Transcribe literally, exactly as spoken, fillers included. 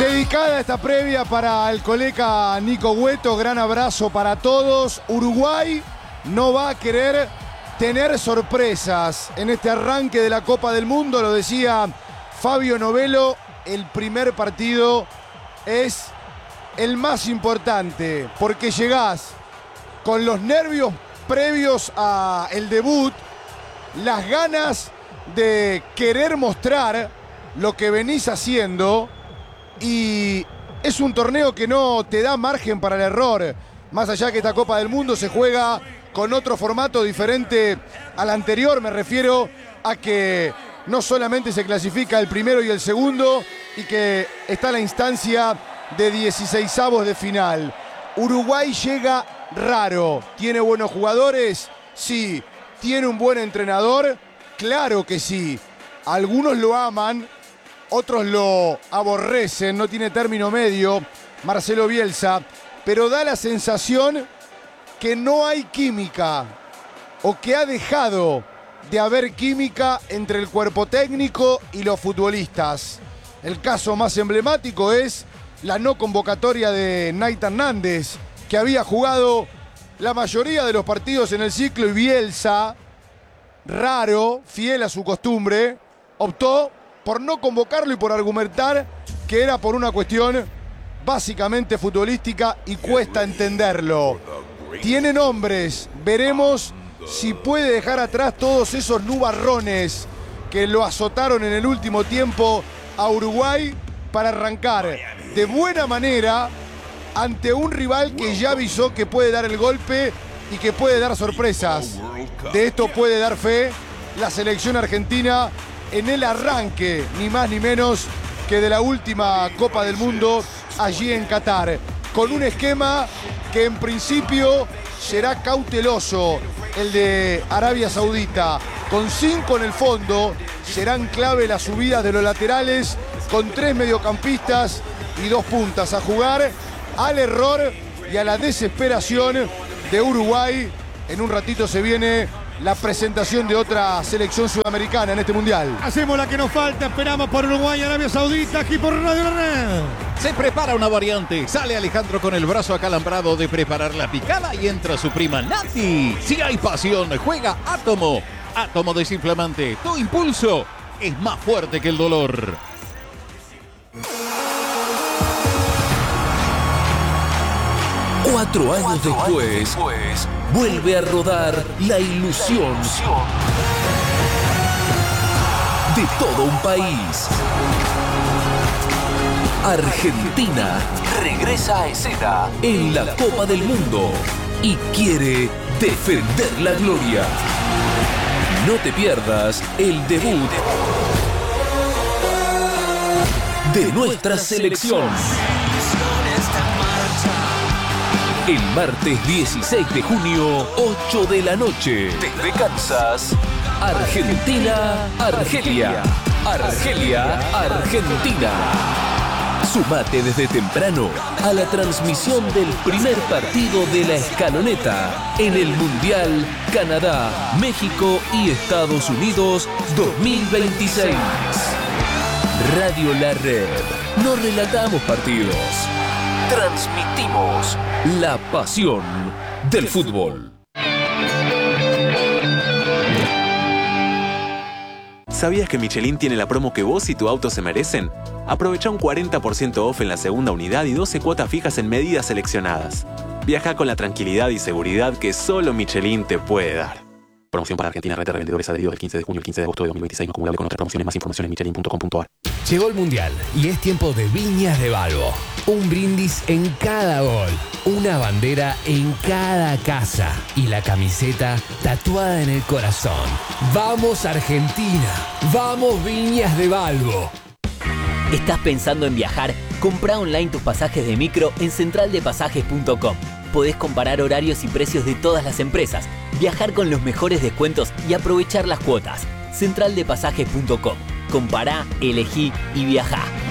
Dedicada esta previa para el colega Nico Hueto, gran abrazo para todos. Uruguay no va a querer tener sorpresas en este arranque de la Copa del Mundo, lo decía Fabio Novello, el primer partido es el más importante porque llegás con los nervios previos al debut, las ganas de querer mostrar lo que venís haciendo y es un torneo que no te da margen para el error, más allá que esta Copa del Mundo se juega con otro formato diferente al anterior, me refiero a que no solamente se clasifica el primero y el segundo y que está la instancia de dieciseisavos de final. Uruguay llega raro, ¿tiene buenos jugadores? Sí. ¿Tiene un buen entrenador? Claro que sí. Algunos lo aman, otros lo aborrecen, no tiene término medio, Marcelo Bielsa, pero da la sensación que no hay química o que ha dejado de haber química entre el cuerpo técnico y los futbolistas. El caso más emblemático es la no convocatoria de Nathan Nández, que había jugado la mayoría de los partidos en el ciclo y Bielsa, raro, fiel a su costumbre, optó por no convocarlo y por argumentar que era por una cuestión básicamente futbolística y cuesta entenderlo. Tiene nombres, veremos si puede dejar atrás todos esos nubarrones que lo azotaron en el último tiempo a Uruguay para arrancar de buena manera ante un rival que ya avisó que puede dar el golpe y que puede dar sorpresas. De esto puede dar fe la selección argentina en el arranque, ni más ni menos que de la última Copa del Mundo allí en Qatar, con un esquema que en principio será cauteloso, el de Arabia Saudita, con cinco en el fondo, serán clave las subidas de los laterales, con tres mediocampistas y dos puntas a jugar al error y a la desesperación de Uruguay. En un ratito se viene la presentación de otra selección sudamericana en este mundial. Hacemos la que nos falta, esperamos por Uruguay y Arabia Saudita, aquí por Radio La Red. Se prepara una variante, sale Alejandro con el brazo acalambrado de preparar la picada y entra su prima Nati. Si hay pasión, juega Átomo. Átomo desinflamante, tu impulso es más fuerte que el dolor. Cuatro años Cuatro después, años después, vuelve a rodar la ilusión de todo un país. Argentina regresa a escena en la Copa del Mundo y quiere defender la gloria. No te pierdas el debut de nuestra selección. El martes dieciséis de junio, ocho de la noche. Desde Kansas, Argentina, Argelia. Argelia, Argentina. Sumate desde temprano a la transmisión del primer partido de la escaloneta en el Mundial Canadá, México y Estados Unidos dos mil veintiséis. Radio La Red. No relatamos partidos. transmitimos la pasión del fútbol. ¿Sabías que Michelin tiene la promo que vos y tu auto se merecen? Aprovecha un cuarenta por ciento off en la segunda unidad y doce cuotas fijas en medidas seleccionadas. Viaja con la tranquilidad y seguridad que solo Michelin te puede dar. Promoción para Argentina, red de revendedores adheridos del quince de junio al quince de agosto de dos mil veintiséis, no acumulable con otras promociones. Más información en michelin punto com punto a r. Llegó el Mundial y es tiempo de Viñas de Balbo. Un brindis en cada gol, una bandera en cada casa y la camiseta tatuada en el corazón. ¡Vamos Argentina! ¡Vamos Viñas de Balbo! ¿Estás pensando en viajar? Comprá online tus pasajes de micro en central de pasajes punto com. Podés comparar horarios y precios de todas las empresas, viajar con los mejores descuentos y aprovechar las cuotas. central de pasajes punto com. Compará, elegí y viajá.